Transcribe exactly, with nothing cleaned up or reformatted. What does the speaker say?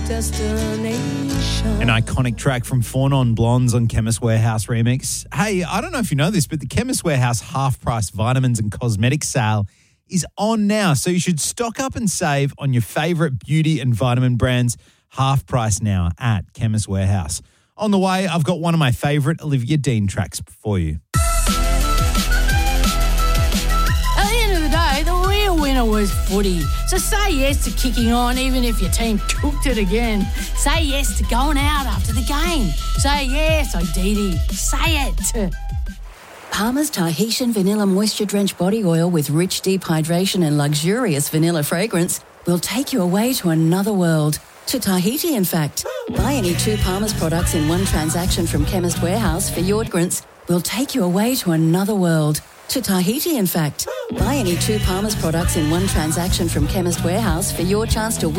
destination. An iconic track from Four Non Blondes on Chemist Warehouse remix. Hey, I don't know if you know this, but the Chemist Warehouse half-price vitamins and cosmetics sale is on now. So you should stock up and save on your favourite beauty and vitamin brands half price now at Chemist Warehouse. On the way, I've got one of my favourite Olivia Dean tracks for you. At the end of the day, the real winner was footy. So say yes to kicking on even if your team cooked it again. Say yes to going out after the game. Say yes, Odidi. Say it. Palmer's Tahitian Vanilla Moisture Drenched Body Oil with rich deep hydration and luxurious vanilla fragrance will take you away to another world. To Tahiti, in fact. Buy any two Palmer's products in one transaction from Chemist Warehouse for your fragrance will take you away to another world. To Tahiti, in fact. Buy any two Palmer's products in one transaction from Chemist Warehouse for your chance to win.